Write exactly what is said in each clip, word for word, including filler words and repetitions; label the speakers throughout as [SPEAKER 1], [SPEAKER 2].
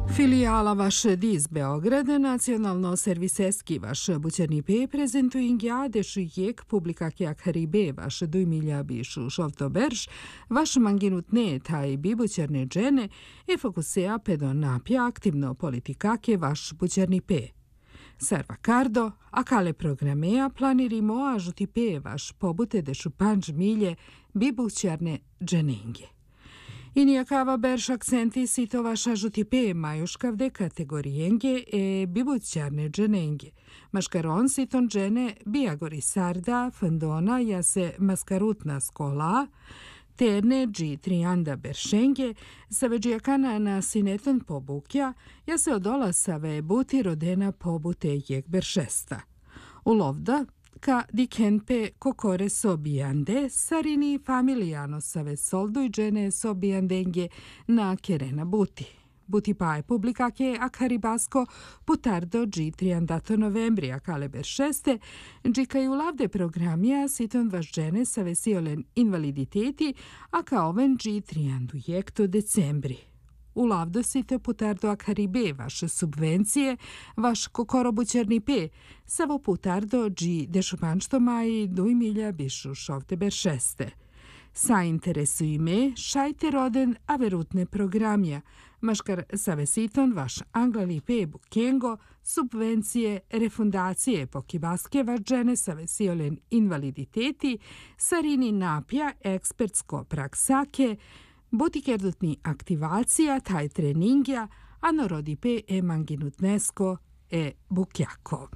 [SPEAKER 1] Filijala vaš diz Beograda, nacionalno serviseski vaš bućerni pe prezentuing jadeš jek publika kjak haribe vaš dujmilja bišu šovtoberš, vaš manginut ne taj bi bućerne džene e fokusea pedo napja aktivno politikake vaš bućerni pe. Serva Cardo, a kale programea planirimo ažuti pe vaš pobute dešu panč milje bi bućerne dženenge. Iniakava berš akcenti sito vaša žuti pe majuškavde kategorijenge e bibućarne dženenge. Maškaron siton džene bijagori sarda, fandona jase maskarutna skola, terne dži trianda beršenge, saveđijakana na sineton pobukja, jase odola save buti rodena pobute jek beršesta. Ulovda, ka dikenpe kokore sobijande, sarini familijano save solduj džene sobijandenge na kerena buti. Buti pae publikake a karibasko putardo dži triandato novembrija kaleber šeste, džika i ulavde programija siton vaš džene save siolen invaliditeti, a ka oven dži triandu jekto decembri. U lavdo sito putardo akaribe vaše subvencije, vaš kokorobućerni pe, savo putardo dži dešupanšto maji duj milja bišu šovteber šeste. Sa interesuj me, šajte roden a verutne programja, maškar save siton vaš anglali pe bukengo, subvencije, refundacije pokibaske vaš džene save siolen invaliditeti, sarini napja ekspertsko praksake, butikerdutni aktivacija taj treningja, a narodi pe e manginutnesko e bukjako.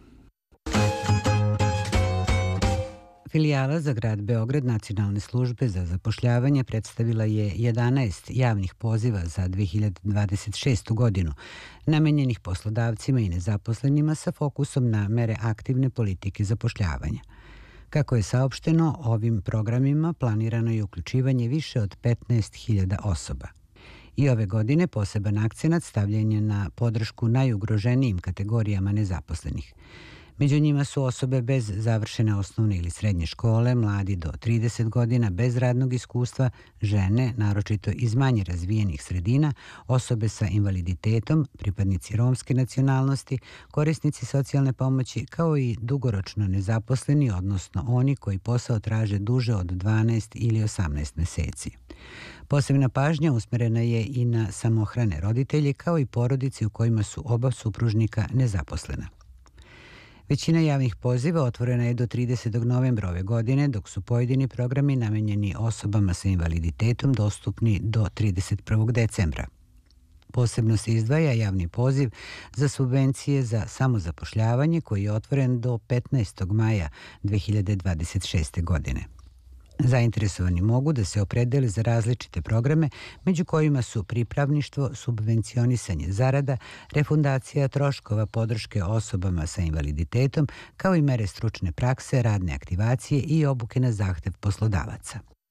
[SPEAKER 2] Filijala za grad Beograd Nacionalne službe za zapošljavanje predstavila je jedanaest javnih poziva za dve hiljade dvadeset šestu godinu, namenjenih poslodavcima i nezaposlenima sa fokusom na mere aktivne politike zapošljavanja. Kako je saopšteno, ovim programima planirano je uključivanje više od petnaest hiljada osoba. I ove godine poseban akcenat stavljen je na podršku najugroženijim kategorijama nezaposlenih. Među njima su osobe bez završene osnovne ili srednje škole, mladi do trideset godina bez radnog iskustva, žene, naročito iz manje razvijenih sredina, osobe sa invaliditetom, pripadnici romske nacionalnosti, korisnici socijalne pomoći, kao i dugoročno nezaposleni, odnosno oni koji posao traže duže od dvanaest ili osamnaest meseci. Posebna pažnja usmerena je i na samohrane roditelje, kao i porodice u kojima su oba supružnika nezaposlena. Većina javnih poziva otvorena je do tridesetog novembra ove godine, dok su pojedini programi namenjeni osobama sa invaliditetom dostupni do trideset prvog decembra. Posebno se izdvaja javni poziv za subvencije za samozapošljavanje koji je otvoren do petnaestog maja dve hiljade dvadeset šeste godine. Zainteresovani mogu da se opredele za različite programe, među kojima su pripravništvo, subvencionisanje zarada, refundacija troškova podrške osobama sa invaliditetom, kao i mere stručne prakse, radne aktivacije i obuke na zahtev poslodavaca.